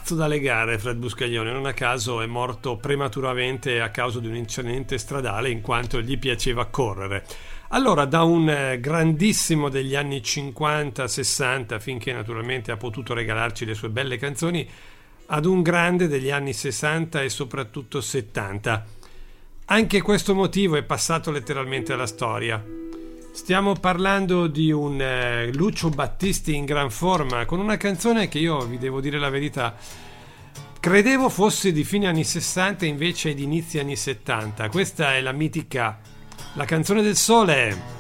pazzo da legare Fred Buscaglione, non a caso è morto prematuramente a causa di un incidente stradale in quanto gli piaceva correre. Allora, da un grandissimo degli anni 50-60, finché naturalmente ha potuto regalarci le sue belle canzoni, ad un grande degli anni 60 e soprattutto 70. Anche questo motivo è passato letteralmente alla storia. Stiamo parlando di un Lucio Battisti in gran forma, con una canzone che io, vi devo dire la verità, credevo fosse di fine anni 60, invece è di inizi anni 70. Questa è la mitica La canzone del sole.